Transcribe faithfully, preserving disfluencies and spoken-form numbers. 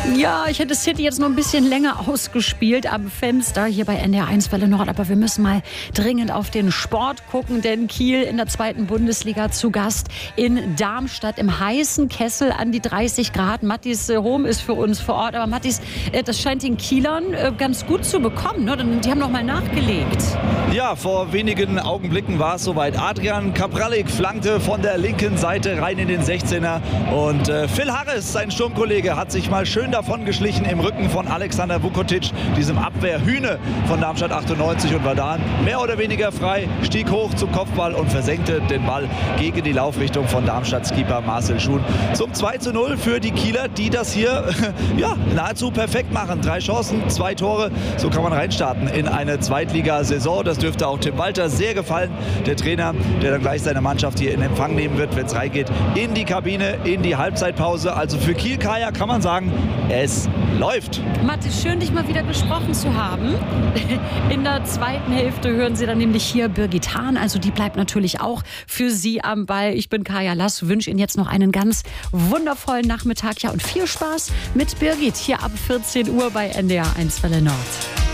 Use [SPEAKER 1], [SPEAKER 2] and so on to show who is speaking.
[SPEAKER 1] Ja, ich hätte City jetzt noch ein bisschen länger ausgespielt am Fenster hier bei N D R eins Welle Nord. Aber wir müssen mal dringend auf den Sport gucken, denn Kiel in der zweiten Bundesliga zu Gast in Darmstadt im heißen Kessel an die dreißig Grad. Mattis äh, Home ist für uns vor Ort. Aber Mattis, äh, das scheint den Kielern äh, ganz gut zu bekommen, ne? Die haben noch mal nachgelegt.
[SPEAKER 2] Ja, vor wenigen Augenblicken war es soweit. Adrian Kaprallik flankte von der linken Seite rein in den sechzehner. Und äh, Phil Harris, sein Sturmkollege, hat sich mal schön davon geschlichen im Rücken von Alexander Vukotic, diesem Abwehrhühne von Darmstadt achtundneunzig, und war da mehr oder weniger frei, stieg hoch zum Kopfball und versenkte den Ball gegen die Laufrichtung von Darmstadts Keeper Marcel Schuhn. Zum zwei zu null für die Kieler, die das hier ja, nahezu perfekt machen. Drei Chancen, zwei Tore, so kann man reinstarten in eine Zweitligasaison. Das dürfte auch Tim Walter sehr gefallen, der Trainer, der dann gleich seine Mannschaft hier in Empfang nehmen wird, wenn es reingeht, in die Kabine, in die Halbzeitpause. Also für Kiel Kaya kann man sagen, es läuft.
[SPEAKER 1] Mathis, schön, dich mal wieder gesprochen zu haben. In der zweiten Hälfte hören Sie dann nämlich hier Birgit Hahn. Also die bleibt natürlich auch für Sie am Ball. Ich bin Kaya Lass, wünsche Ihnen jetzt noch einen ganz wundervollen Nachmittag. Ja, und viel Spaß mit Birgit hier ab vierzehn Uhr bei N D R eins Welle Nord.